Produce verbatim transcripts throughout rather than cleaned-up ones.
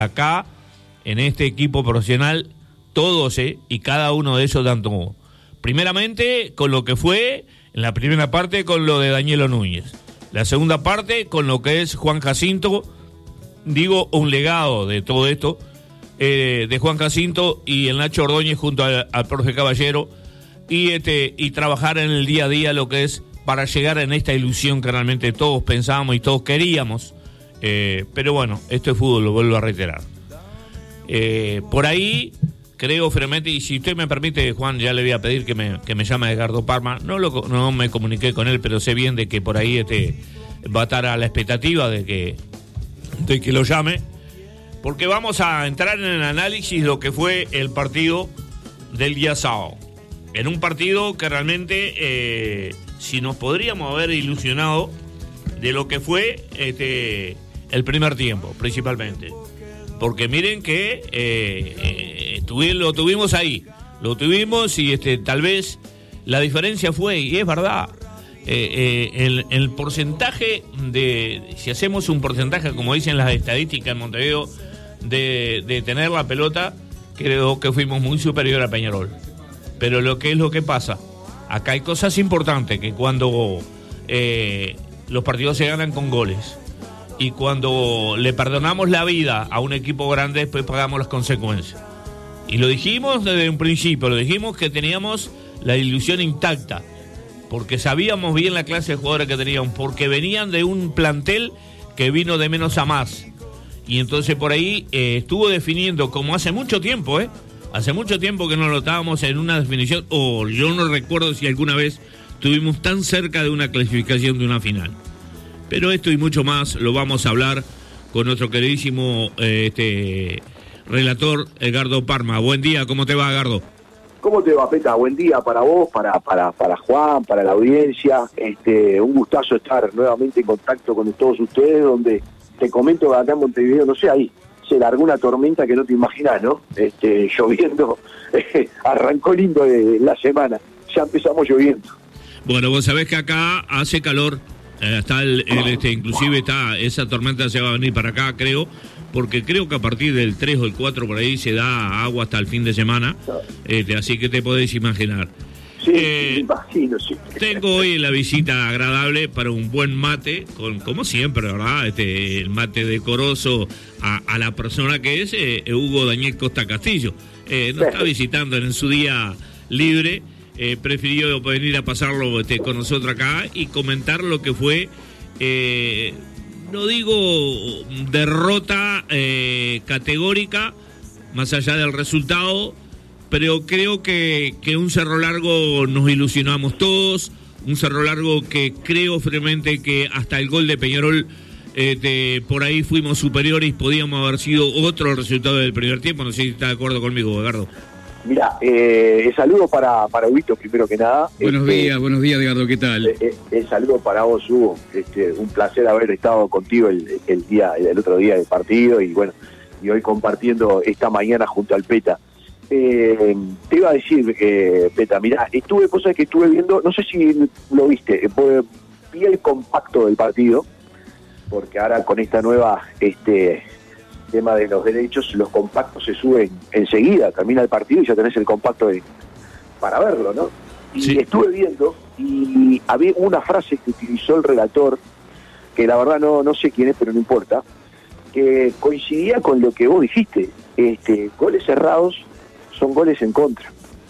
acá, en este equipo profesional, todos, ¿eh? Y cada uno de ellos, tanto, primeramente, con lo que fue, en la primera parte, con lo de Danielo Núñez. La segunda parte, con lo que es Juan Jacinto, digo, un legado de todo esto, eh, de Juan Jacinto y el Nacho Ordóñez junto al, al profe Caballero, y, este, y trabajar en el día a día lo que es para llegar en esta ilusión que realmente todos pensábamos y todos queríamos. Eh, pero bueno, esto es fútbol, lo vuelvo a reiterar. Eh, por ahí, creo firmemente, y si usted me permite, Juan, ya le voy a pedir que me, que me llame Edgardo Parma. No, lo, no me comuniqué con él, pero sé bien de que por ahí este, va a estar a la expectativa de que, de que lo llame. Porque vamos a entrar en el análisis de lo que fue el partido del día sábado. En un partido que realmente, eh, si nos podríamos haber ilusionado de lo que fue este, el primer tiempo, principalmente. Porque miren que eh, eh, tuvi, lo tuvimos ahí, lo tuvimos y este, tal vez la diferencia fue, y es verdad, eh, eh, el, el porcentaje de, si hacemos un porcentaje, como dicen las estadísticas en Montevideo, de, de tener la pelota, creo que fuimos muy superior a Peñarol. Pero lo que es lo que pasa, acá hay cosas importantes, que cuando eh, los partidos se ganan con goles, y cuando le perdonamos la vida a un equipo grande, después pagamos las consecuencias. Y lo dijimos desde un principio, lo dijimos que teníamos la ilusión intacta, porque sabíamos bien la clase de jugadores que teníamos, porque venían de un plantel que vino de menos a más. Y entonces por ahí eh, estuvo definiendo, como hace mucho tiempo, ¿eh? Hace mucho tiempo que no lo estábamos en una definición, o yo no recuerdo si alguna vez estuvimos tan cerca de una clasificación de una final. Pero esto y mucho más lo vamos a hablar con nuestro queridísimo eh, este, relator Edgardo Parma. Buen día, ¿cómo te va, Edgardo? ¿Cómo te va, Peta? Buen día para vos, para para para Juan, para la audiencia. Este, un gustazo estar nuevamente en contacto con todos ustedes, donde te comento que acá en Montevideo, no sé, ahí se largó una tormenta que no te imaginás, ¿no? Este, lloviendo, arrancó lindo la semana, ya empezamos lloviendo. Bueno, vos sabés que acá hace calor. Eh, está el, el, este, inclusive está esa tormenta se va a venir para acá, creo, porque creo que a partir del tres o el cuatro por ahí se da agua hasta el fin de semana, este, así que te podés imaginar. Sí, eh, me imagino, sí. Tengo hoy la visita agradable para un buen mate, con como siempre, ¿verdad? Este, el mate decoroso a, a la persona que es eh, Hugo Daniel Costa Castillo. Eh, nos está visitando en su día libre. Eh, prefirió venir a pasarlo este, con nosotros acá y comentar lo que fue, eh, no digo derrota eh, categórica, más allá del resultado, pero creo que, que un Cerro Largo nos ilusionamos todos, un Cerro Largo que creo firmemente que hasta el gol de Peñarol eh, de, por ahí fuimos superiores y podíamos haber sido otro resultado del primer tiempo. No sé si está de acuerdo conmigo, Edgardo. Mira, eh, el saludo para, para Huguito, primero que nada. Buenos este, días, buenos días, Edgardo, ¿qué tal? El, el saludo para vos, Hugo. Este, un placer haber estado contigo el, el día, el otro día del partido y bueno, y hoy compartiendo esta mañana junto al Peta. Eh, te iba a decir, eh, Peta, mirá, estuve, cosas que estuve viendo, no sé si lo viste, eh, vi el compacto del partido, porque ahora con esta nueva, este... tema de los derechos, los compactos se suben enseguida, termina el partido y ya tenés el compacto de, para verlo, ¿no? Y sí, estuve viendo y había una frase que utilizó el relator, que la verdad no, no sé quién es, pero no importa, que coincidía con lo que vos dijiste, este, goles cerrados son goles en contra.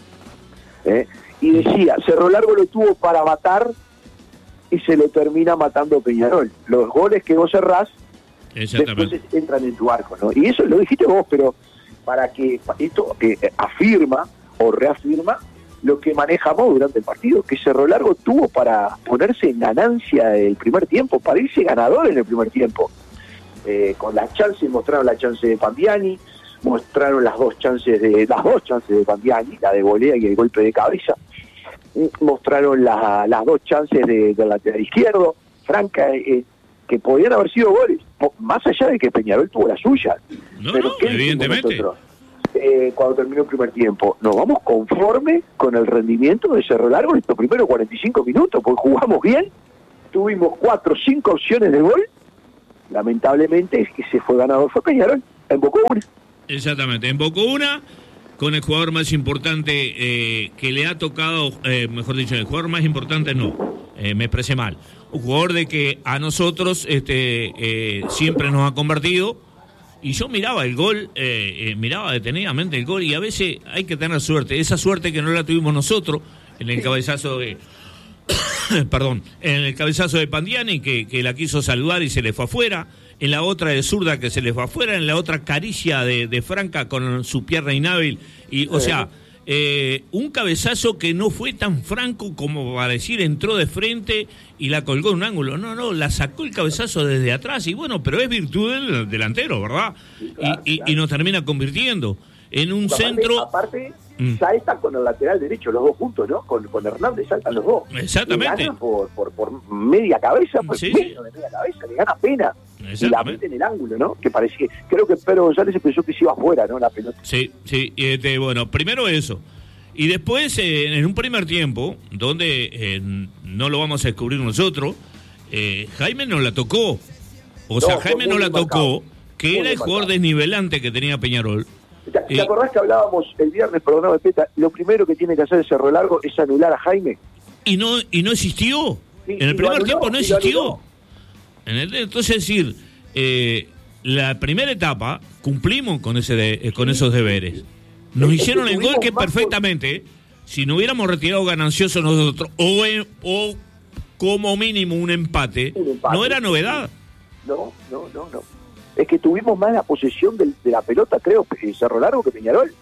¿Eh? Y decía, Cerro Largo lo tuvo para matar y se lo termina matando Peñarol. Los goles que vos cerrás después entran en tu arco, ¿no? Y eso lo dijiste vos, pero para que esto eh, afirma o reafirma lo que manejamos durante el partido, que Cerro Largo tuvo para ponerse en ganancia del primer tiempo, para irse ganador en el primer tiempo. Eh, con las chances, mostraron la chance de Pambiani, mostraron las dos chances de las dos chances de Pambiani, la de volea y el golpe de cabeza, mostraron la, las dos chances de, del lateral izquierdo, Franca, eh, que podían haber sido goles, más allá de que Peñarol tuvo la suya. No, pero no, ¿qué evidentemente. Eh, cuando terminó el primer tiempo, ¿nos vamos conforme con el rendimiento de Cerro Largo en estos primeros cuarenta y cinco minutos? Porque jugamos bien, tuvimos cuatro o cinco opciones de gol, lamentablemente el que se fue ganador fue Peñarol, Embocó una. Exactamente, embocó una con el jugador más importante eh, que le ha tocado, eh, mejor dicho, el jugador más importante no, eh, me expresé mal, un jugador de que a nosotros este eh, siempre nos ha convertido, y yo miraba el gol, eh, eh, miraba detenidamente el gol, y a veces hay que tener suerte, esa suerte que no la tuvimos nosotros en el cabezazo de... perdón, en el cabezazo de Pandiani, que, que la quiso saludar y se le fue afuera, en la otra de zurda que se le fue afuera, en la otra caricia de, de Franca con su pierna inhábil, y o sea, eh, un cabezazo que no fue tan franco como para decir entró de frente y la colgó en un ángulo, no, no, la sacó el cabezazo desde atrás, y bueno, pero es virtud del delantero, ¿verdad? Sí, claro, y, y, claro. y nos termina convirtiendo en un aparte, centro... Aparte, mm. salta con el lateral derecho, los dos juntos, ¿no? Con, con Hernández saltan los dos. Exactamente. Le gana por, por, por media cabeza, por sí, medio sí. de media cabeza, le gana pena. Y la mete en el ángulo, ¿no? Que parecía, creo que Pedro González pensó que se iba afuera, ¿no? La pelota. Sí, sí, y este, bueno, primero eso. Y después, eh, en un primer tiempo, donde eh, no lo vamos a descubrir nosotros, eh, Jaime no la tocó. O no, sea, Jaime no la tocó, que muy era el jugador marcado. Desnivelante que tenía Peñarol. ¿Te, ¿te eh, acordás que hablábamos el viernes, programa de Peta? Lo primero que tiene que hacer el Cerro Largo es anular a Jaime. Y no y no existió. Sí, en el primer anuló, tiempo no existió. En el, entonces, es decir, eh, la primera etapa cumplimos con ese de, eh, con sí. esos deberes. Nos es hicieron que el gol que perfectamente, por... si no hubiéramos retirado gananciosos nosotros, o, en, o como mínimo un empate, un empate, no era novedad. No, no, no, no. Es que tuvimos más la posesión de, de la pelota, creo, en Cerro Largo que Peñarol.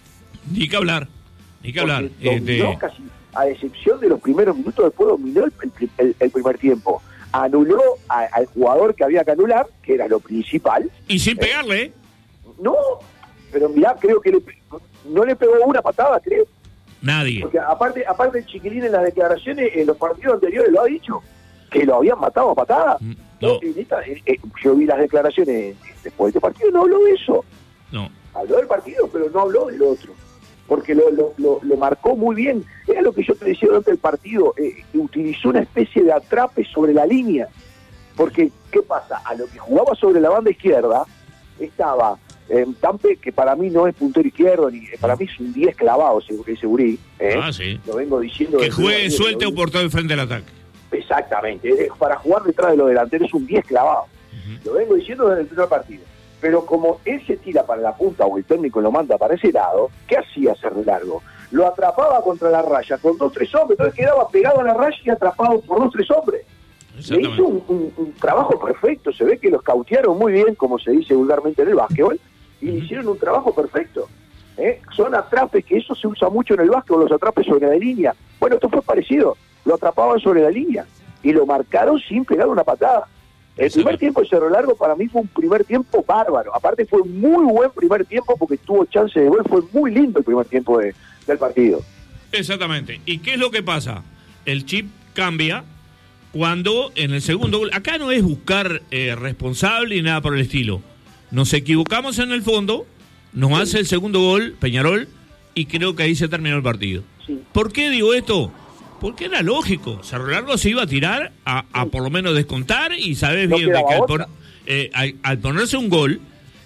Ni que hablar, ni que hablar. Eh, de... casi, a excepción de los primeros minutos, después dominó el, el, el primer tiempo. Anuló a, al jugador que había que anular, que era lo principal. Y sin pegarle, ¿eh? No, pero mirá, creo que le, no le pegó una patada, creo. Nadie. Porque aparte, aparte el Chiquilín en las declaraciones, en los partidos anteriores lo ha dicho, que lo habían matado a patada. No. En esta, eh, eh, yo vi las declaraciones después de este partido, no habló de eso. No. Habló del partido, pero no habló del otro. Porque lo, lo, lo, lo marcó muy bien. Era lo que yo te decía durante el partido. Eh, utilizó una especie de atrape sobre la línea. Porque, ¿qué pasa? A lo que jugaba sobre la banda izquierda, estaba eh, Tampe, que para mí no es puntero izquierdo, ni para mí es un diez clavado ese, ese gurí. ¿eh? Ah, sí. Lo vengo diciendo. Que juegue suelte o por todo el frente del ataque. Exactamente. Para jugar detrás de los delanteros es un diez clavado. Uh-huh. Lo vengo diciendo desde el primer partido. Pero como él se tira para la punta o el técnico lo manda para ese lado, ¿qué hacía Cerro Largo? Lo atrapaba contra la raya con dos, tres hombres, entonces quedaba pegado a la raya y atrapado por dos, tres hombres. Le hizo un, un, un trabajo perfecto, se ve que los cautearon muy bien, como se dice vulgarmente en el básquetbol, y uh-huh. hicieron un trabajo perfecto. ¿eh? Son atrapes, que eso se usa mucho en el básquetbol, los atrapes sobre la línea. Bueno, esto fue parecido, lo atrapaban sobre la línea y lo marcaron sin pegar una patada. El primer tiempo de Cerro Largo para mí fue un primer tiempo bárbaro. Aparte fue muy buen primer tiempo porque tuvo chance de gol. Fue muy lindo el primer tiempo de, del partido. Exactamente. ¿Y qué es lo que pasa? El chip cambia cuando en el segundo gol... Acá no es buscar eh, responsable ni nada por el estilo. Nos equivocamos en el fondo, nos sí. hace el segundo gol Peñarol y creo que ahí se terminó el partido. Sí. ¿Por qué digo esto? Porque era lógico, Cerro Largo se iba a tirar a, a por lo menos descontar y sabes no bien de que al, pon, eh, al, al ponerse un gol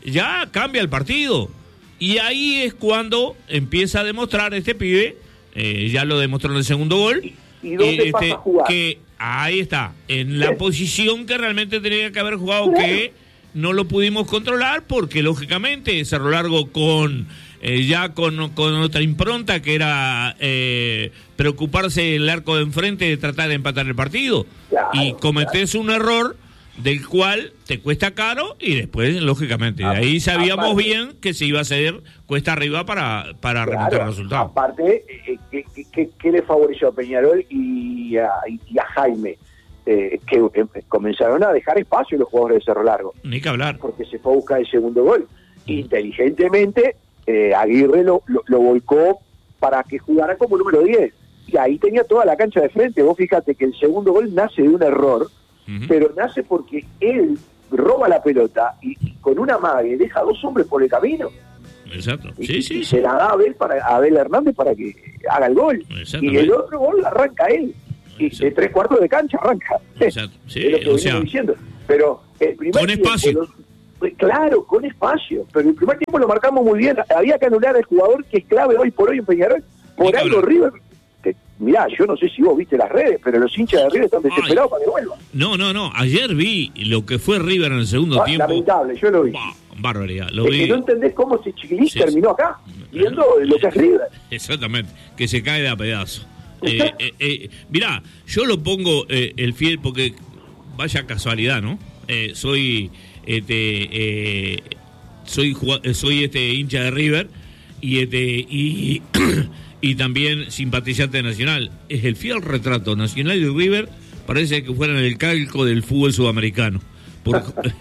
ya cambia el partido. Y ahí es cuando empieza a demostrar este pibe, eh, ya lo demostró en el segundo gol, ¿Y, y dónde eh, pasa este, a jugar? Que ahí está, en la ¿Sí? posición que realmente tenía que haber jugado, claro. que no lo pudimos controlar porque lógicamente Cerro Largo con... Eh, ya con, con otra impronta que era eh, preocuparse el arco de enfrente de tratar de empatar el partido, claro, y cometés claro. un error del cual te cuesta caro y después lógicamente de ahí sabíamos aparte, bien que se iba a hacer cuesta arriba para, para claro, remontar el resultado. Aparte, eh, ¿qué, qué, qué le favoreció a Peñarol y a, y a Jaime? Eh, que eh, comenzaron a dejar espacio los jugadores de Cerro Largo. Ni que hablar. Porque se fue a buscar el segundo gol. Mm. Inteligentemente Eh, Aguirre lo, lo, lo volcó para que jugara como número diez y ahí tenía toda la cancha de frente. Vos fíjate que el segundo gol nace de un error, uh-huh. pero nace porque él roba la pelota y, y con una mague deja dos hombres por el camino. Exacto. Y, sí, sí, y sí. se la da a Abel, para, a Abel Hernández para que haga el gol y el otro gol arranca él y de tres cuartos de cancha arranca. Exacto. Sí, es lo que o venimos sea, diciendo. Pero el primer con espacio. Los, Claro, con espacio, pero el primer tiempo lo marcamos muy bien. Había que anular al jugador que es clave hoy por hoy en Peñarol. Por Ni algo River, que, mirá, yo no sé si vos viste las redes, pero los hinchas de River están desesperados Ay. para que vuelva. No, no, no, ayer vi lo que fue River en el segundo ah, tiempo. Lamentable, yo lo vi. Bah, barbaridad, lo es vi. que no entendés cómo ese chiquilín sí, terminó acá, viendo no, lo que es River. Exactamente, que se cae de a pedazo. eh, eh, eh, mirá, yo lo pongo eh, el fiel porque vaya casualidad, ¿no? Eh, soy este eh, soy soy este hincha de River y este y y también simpatizante de Nacional. Es el fiel retrato. Nacional y River parece que fueran el calco del fútbol sudamericano. Por,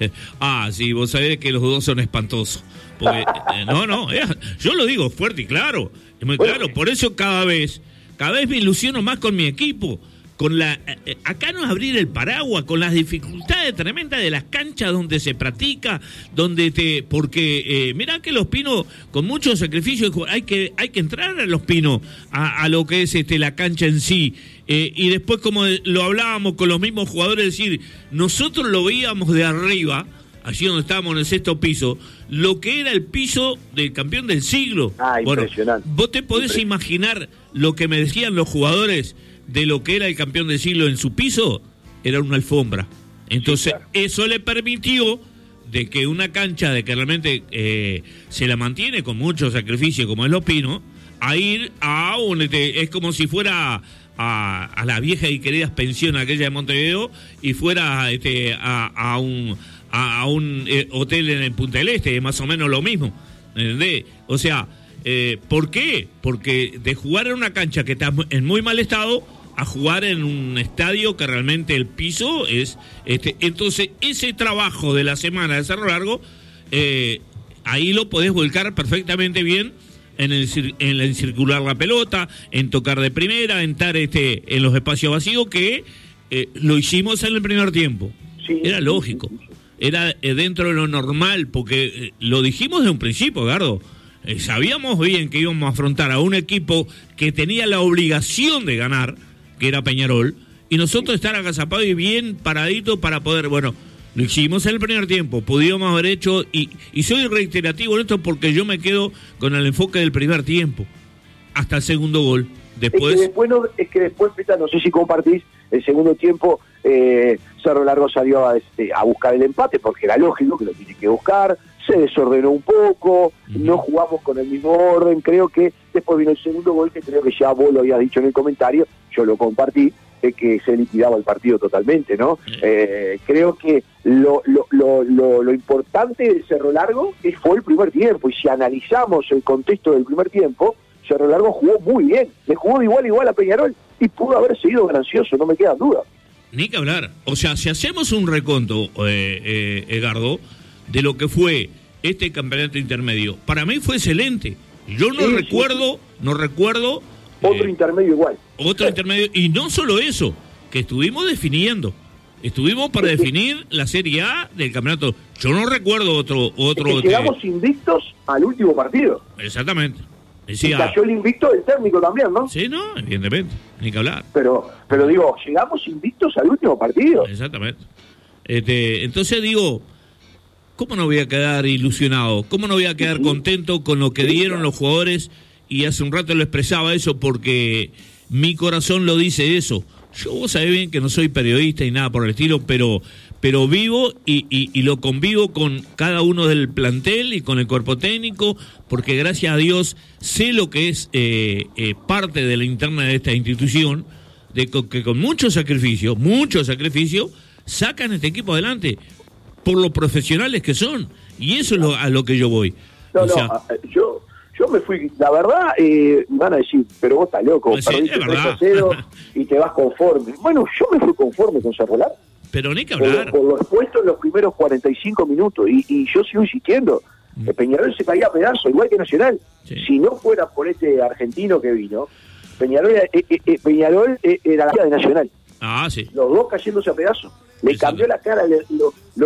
ah, sí, vos sabés que los dos son espantosos. Porque, eh, no, no, eh, yo lo digo fuerte y claro, es muy claro. Por eso cada vez, cada vez me ilusiono más con mi equipo. Con la eh, acá no es abrir el paraguas, con las dificultades tremendas de las canchas donde se practica, donde te porque eh, mirá que Los Pinos con mucho sacrificio hay que hay que entrar a Los Pinos a, a lo que es este la cancha en sí eh, y después como lo hablábamos con los mismos jugadores, es decir, nosotros lo veíamos de arriba, allí donde estábamos en el sexto piso, lo que era el piso del campeón del siglo. Ah, bueno, impresionante. Vos te podés imaginar lo que me decían los jugadores de lo que era el campeón del siglo en su piso, era una alfombra. Entonces, sí, claro. Eso le permitió de que una cancha de que realmente eh, se la mantiene con mucho sacrificio, como es Los Pinos, a ir a un... Este, es como si fuera a, a la vieja y querida pensión aquella de Montevideo y fuera este, a, a un, a, a un eh, hotel en el Punta del Este, es más o menos lo mismo. ¿Entendés? O sea, eh, ¿por qué? Porque de jugar en una cancha que está en muy mal estado a jugar en un estadio que realmente el piso es... este entonces, ese trabajo de la semana de Cerro Largo, eh, ahí lo podés volcar perfectamente bien en el en, en circular la pelota, en tocar de primera, en estar este, en los espacios vacíos, que eh, lo hicimos en el primer tiempo. Sí, era lógico, era eh, dentro de lo normal, porque eh, lo dijimos desde un principio, Gardo. Eh, sabíamos bien que íbamos a afrontar a un equipo que tenía la obligación de ganar, que era Peñarol, y nosotros estar agazapados y bien paraditos para poder, bueno, lo hicimos en el primer tiempo, pudimos haber hecho, y, y soy reiterativo en esto porque yo me quedo con el enfoque del primer tiempo, hasta el segundo gol. Después... Es que después, no, es que después Pita, no sé si compartís, el segundo tiempo eh, Cerro Largo salió a, este, a buscar el empate, porque era lógico que lo tiene que buscar, se desordenó un poco, uh-huh. No jugamos con el mismo orden, creo que después vino el segundo gol, que creo que ya vos lo habías dicho en el comentario, yo lo compartí, eh, que se liquidaba el partido totalmente, ¿no? Uh-huh. Eh, creo que lo, lo, lo, lo, lo importante de Cerro Largo fue el primer tiempo, y si analizamos el contexto del primer tiempo, Cerro Largo jugó muy bien, le jugó de igual a igual a Peñarol, y pudo haber sido gracioso, no me quedan dudas. Ni que hablar, o sea, si hacemos un reconto, eh, eh, Edgardo, de lo que fue este campeonato intermedio, para mí fue excelente. Yo no sí, recuerdo, sí. no recuerdo... Otro eh, intermedio igual. Otro sí. intermedio, y no solo eso, que estuvimos definiendo, estuvimos para sí, definir sí. la Serie A del campeonato. Yo no recuerdo otro... otro es que llegamos eh, invictos al último partido. Exactamente. Decía, y cayó el invicto del técnico también, ¿no? Sí, no, evidentemente, ni que hablar. Pero, pero digo, llegamos invictos al último partido. Exactamente. Este, entonces digo... ¿Cómo no voy a quedar ilusionado? ¿Cómo no voy a quedar contento con lo que dieron los jugadores? Y hace un rato lo expresaba eso porque mi corazón lo dice eso. Yo, vos sabés bien que no soy periodista y nada por el estilo, pero pero vivo y, y, y lo convivo con cada uno del plantel y con el cuerpo técnico, porque gracias a Dios sé lo que es eh, eh, parte de la interna de esta institución, de que con mucho sacrificio, mucho sacrificio, sacan este equipo adelante. Por los profesionales que son, y eso es lo, a lo que yo voy. No, o no, sea, yo yo me fui, la verdad, eh, van a decir, pero vos estás loco, pues sí, perdiste tres a cero y te vas conforme. Bueno, yo me fui conforme con Cerro Largo. Pero ni que hablar. Por, por lo expuesto en los primeros cuarenta y cinco minutos, y, y yo sigo insistiendo, mm. el Peñarol se caía a pedazos, igual que Nacional. Sí. Si no fuera por este argentino que vino, Peñarol, eh, eh, eh, Peñarol eh, era la vida de Nacional. Ah, sí. Los dos cayéndose a pedazos. Le cambió la cara, le, lo, lo